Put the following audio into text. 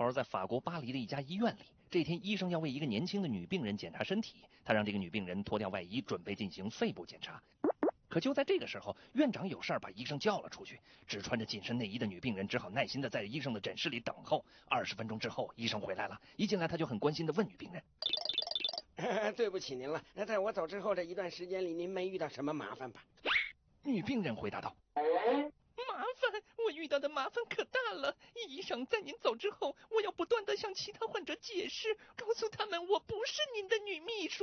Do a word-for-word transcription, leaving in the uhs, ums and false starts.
好在法国巴黎的一家医院里，这天医生要为一个年轻的女病人检查身体，他让这个女病人脱掉外衣，准备进行肺部检查。可就在这个时候，院长有事儿把医生叫了出去，只穿着紧身内衣的女病人只好耐心的在医生的诊室里等候。二十分钟之后，医生回来了，一进来他就很关心的问女病人： 呃、对不起您了，在我走之后这一段时间里，您没遇到什么麻烦吧？ 女病人回答道： 麻烦，我遇到的麻烦可大了。医生，在您走之后，我要不断的向其他患者解释，告诉他们我不是您的女秘书。